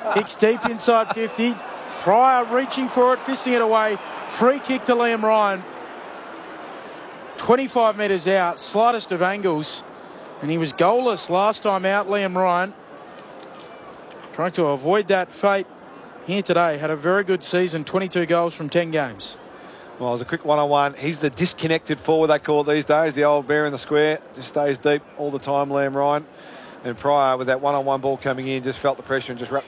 Hicks deep inside 50. Pryor reaching for it, fisting it away. Free kick to Liam Ryan. 25 metres out, slightest of angles. And he was goalless last time out, Liam Ryan. Trying to avoid that fate here today. Had a very good season, 22 goals from 10 games. Well, it was a quick one-on-one. He's the disconnected forward, they call it these days. The old bear in the square. Just stays deep all the time, Liam Ryan. And Pryor, with that one-on-one ball coming in, just felt the pressure and just